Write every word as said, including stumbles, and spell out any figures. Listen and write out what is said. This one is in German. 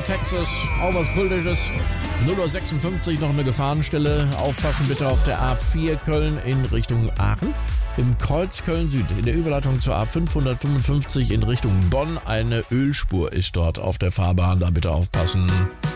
Texas, auch was Kultisches. null Uhr sechsundfünfzig noch eine Gefahrenstelle. Aufpassen bitte auf der A vier Köln in Richtung Aachen. Im Kreuz Köln-Süd, in der Überleitung zur A fünfhundertfünfundfünfzig in Richtung Bonn. Eine Ölspur ist dort auf der Fahrbahn, da bitte aufpassen.